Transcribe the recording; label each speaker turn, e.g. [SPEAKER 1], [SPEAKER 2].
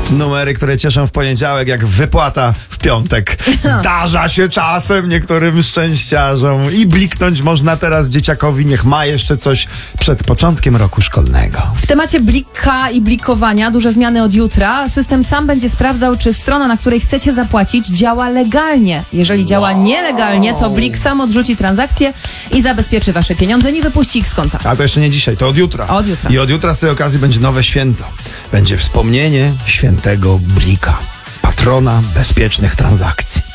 [SPEAKER 1] Numery, które cieszą w poniedziałek, jak wypłata w piątek. Zdarza się czasem niektórym szczęściarzom i bliknąć można teraz dzieciakowi, niech ma jeszcze coś przed początkiem roku szkolnego.
[SPEAKER 2] W temacie blika i blikowania duże zmiany od jutra. System sam będzie sprawdzał, czy strona, na której chcecie zapłacić, działa legalnie. Jeżeli działa nielegalnie, to blik sam odrzuci transakcję i zabezpieczy wasze pieniądze, nie wypuści ich z konta.
[SPEAKER 1] Ale to jeszcze nie dzisiaj, to od jutra.
[SPEAKER 2] Od jutra.
[SPEAKER 1] I od jutra z tej okazji będzie nowe święto. Będzie wspomnienie świętego Blika, patrona bezpiecznych transakcji.